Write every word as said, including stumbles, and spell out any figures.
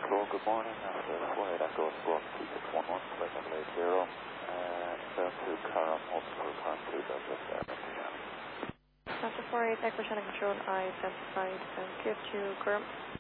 Control, good morning. Uh, the four eight Echo Squawk two six one one, flight number eight zero, and seven two current, multiple current two Douglas Avenue. Delta four eight Echo Channel Control, I identified and give to current.